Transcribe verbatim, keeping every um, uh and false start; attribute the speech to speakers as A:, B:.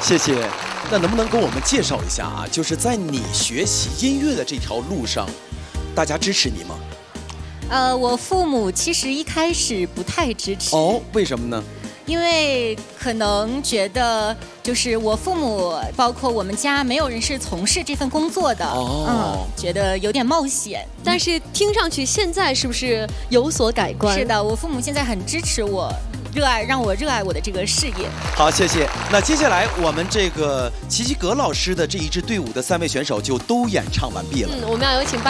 A: 谢谢。那能不能跟我们介绍一下啊？就是在你学习音乐的这条路上，大家支持你吗？
B: 呃，我父母其实一开始不太支持。
A: 哦，为什么呢？
B: 因为可能觉得，就是我父母，包括我们家，没有人是从事这份工作的，
A: 哦，
B: 嗯，觉得有点冒险。
C: 但是听上去现在是不是有所改观？
B: 是的，我父母现在很支持我，热爱让我热爱我的这个事业。
A: 好，谢谢。那接下来我们这个齐齐格老师的这一支队伍的三位选手就都演唱完毕了。
C: 嗯，我们要有请。